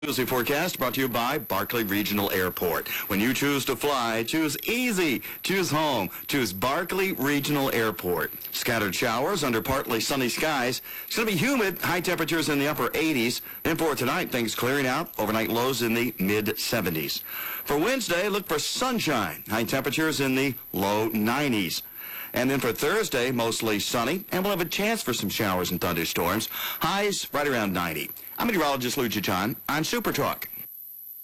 Tuesday forecast brought to you by Barkley Regional Airport. When you choose to fly, choose easy. Choose home. Choose Barkley Regional Airport. Scattered showers under partly sunny skies. It's going to be humid. High temperatures in the upper 80s. And for tonight, things clearing out. Overnight lows in the mid-70s. For Wednesday, look for sunshine. High temperatures in the low 90s. And then for Thursday, mostly sunny, and we'll have a chance for some showers and thunderstorms. Highs right around 90. I'm meteorologist Lou Chachan on Super Talk.